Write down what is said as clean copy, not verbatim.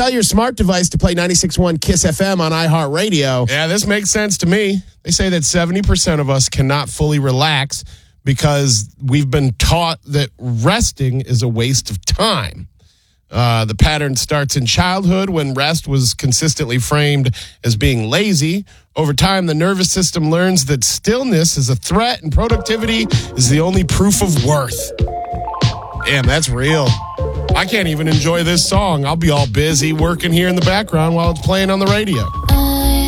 tell your smart device to play 96.1 KISS FM on iHeartRadio. Yeah, this makes sense to me. They say that 70% of us cannot fully relax because we've been taught that resting is a waste of time. The pattern starts in childhood when rest was consistently framed as being lazy. Over time, the nervous system learns that stillness is a threat and productivity is the only proof of worth. Damn, that's real. I can't even enjoy this song. I'll be all busy working here in the background while it's playing on the radio.